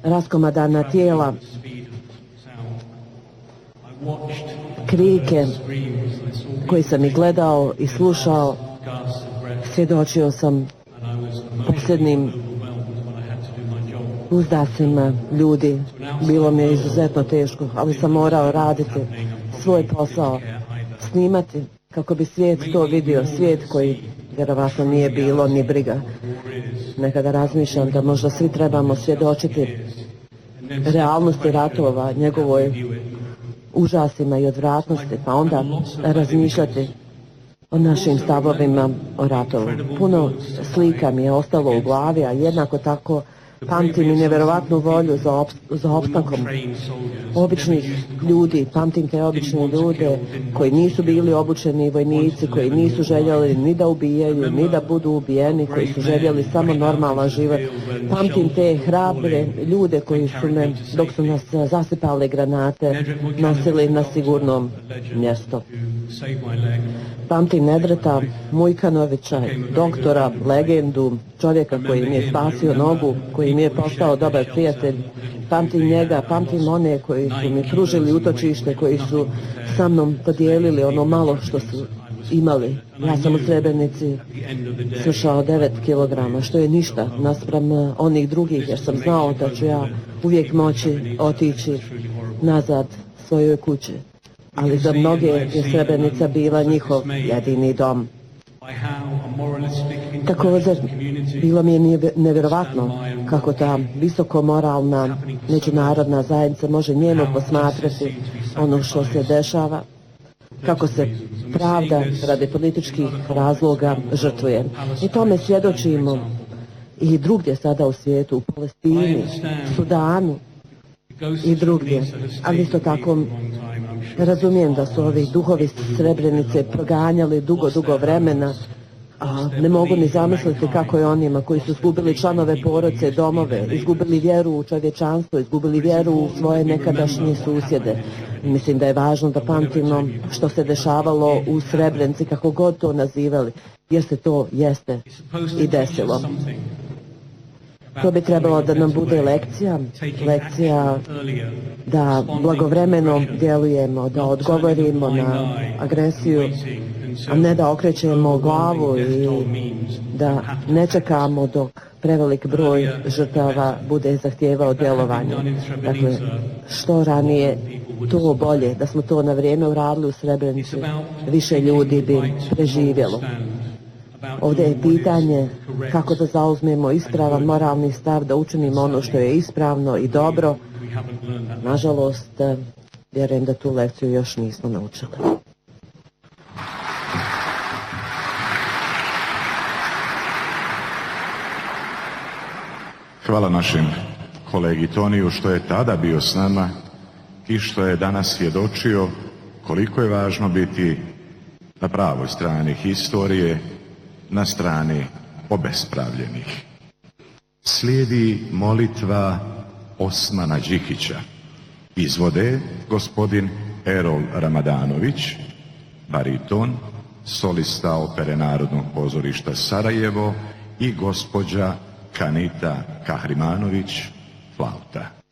raskomadana tijela, krike koji sam i gledao i slušao. Svjedočio sam posljednim uzdacima ljudi. Bilo mi je izuzetno teško, ali sam morao raditi svoj posao, snimati kako bi svijet to vidio, svijet koji vjerovatno nije bilo ni briga. Nekada razmišljam da možda svi trebamo svjedočiti realnosti ratova, njegovoj užasima i odvratnosti, pa onda razmišljati o našim stavovima o ratovu. Puno slika mi je ostalo u glavi, a jednako tako pamtim i nevjerovatnu volju za opstankom običnih ljudi. Pamtim te obične ljude koji nisu bili obučeni vojnici, koji nisu željeli ni da ubijaju, ni da budu ubijeni, koji su željeli samo normalan život. Pamtim te hrabre ljude koji su me, dok su nas zasipali granate, nosili na sigurnom mjestu. Pamtim Nedreta Mujkanovića, doktora, legendu, čovjeka koji mi je spasio nogu, koji mi je postao dobar prijatelj. Pamtim njega, pamtim one koji su mi pružili utočište, koji su sa mnom podijelili ono malo što su imali. Ja sam u Srebrenici slušao 9 kilograma, što je ništa naspram onih drugih, jer sam znao da ću ja uvijek moći otići nazad svojoj kući. Ali za mnoge je Srebrenica bila njihov jedini dom. Također, bilo mi je nevjerovatno kako ta visokomoralna međunarodna zajednica može njemu posmatrati ono što se dešava, kako se pravda radi političkih razloga žrtvuje. I tome svjedočimo i drugdje sada u svijetu, u Palestini, Sudanu i drugdje. Ali isto tako razumijem da su ovi duhovi Srebrenice proganjali dugo vremena, a ne mogu ni zamisliti kako je onima koji su izgubili članove porodice, domove, izgubili vjeru u čovječanstvo, izgubili vjeru u svoje nekadašnje susjede. Mislim da je važno da pamtimo što se dešavalo u Srebrenici, kako god to nazivali, jer se to jeste i desilo. To bi trebalo da nam bude lekcija da blagovremeno djelujemo, da odgovorimo na agresiju, a ne da okrećemo glavu i da ne čekamo dok prevelik broj žrtava bude zahtijevao djelovanje. Dakle, što ranije, to bolje. Da smo to na vrijeme uradili u Srebrenici, više ljudi bi preživjelo. Ovdje je pitanje kako da zauzmemo ispravan moralni stav, da učinimo ono što je ispravno i dobro. Nažalost, vjerujem da tu lekciju još nismo naučili. Hvala našem kolegi Toniju što je tada bio s nama i što je danas svjedočio koliko je važno biti na pravoj strani historije, na strani obespravljenih. Slijedi molitva Osmana Đikića. Izvode gospodin Erol Ramadanović, bariton, solista Opere Narodnog pozorišta Sarajevo, i gospođa Kanita Kahrimanović, flauta.